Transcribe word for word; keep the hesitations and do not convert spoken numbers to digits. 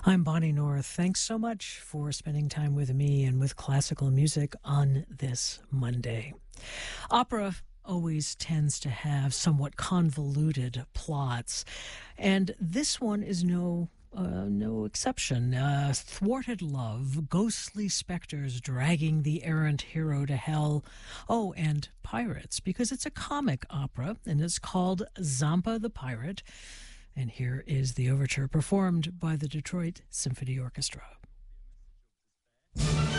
I'm Bonnie North. Thanks so much for spending time with me and with classical music on this Monday. Opera always tends to have somewhat convoluted plots, and this one is no uh, no exception. Uh, thwarted love, ghostly specters dragging the errant hero to hell. Oh, and pirates, because it's a comic opera and it's called Zampa the Pirate. And here is the overture performed by the Detroit Symphony Orchestra.